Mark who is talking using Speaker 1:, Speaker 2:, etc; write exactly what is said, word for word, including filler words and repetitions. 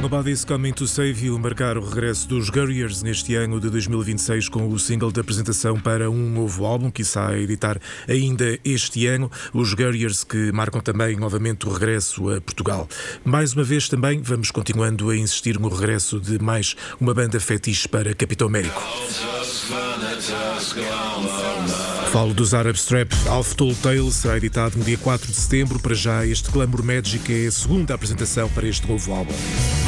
Speaker 1: Nobody's Coming to Save You marcar o regresso dos Guerriers neste ano de dois mil e vinte e seis com o single de apresentação para um novo álbum que está a editar ainda este ano. Os Guerriers que marcam também novamente o regresso a Portugal. Mais uma vez também vamos continuando a insistir no regresso de mais uma banda fetiche para Capitão Américo. Falo dos Arab Strap. Half Tall Tale será editado no dia quatro de setembro. Para já, este Glamour Magic é a segunda apresentação para este novo álbum.